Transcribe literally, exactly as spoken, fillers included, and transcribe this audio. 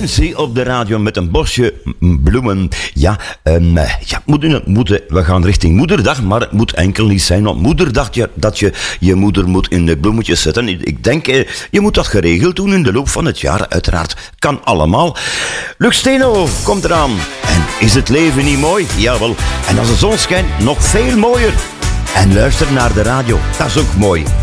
Sensi op de radio met een bosje bloemen. Ja, um, ja moeder, moeder, we gaan richting Moederdag, maar het moet enkel niet zijn op Moederdag je, dat je je moeder moet in de bloemetjes zetten. Ik denk, eh, je moet dat geregeld doen in de loop van het jaar, uiteraard. Kan allemaal. Lux Steno komt eraan. En is het leven niet mooi? Jawel. En als de zon schijnt, nog veel mooier. En luister naar de radio, dat is ook mooi.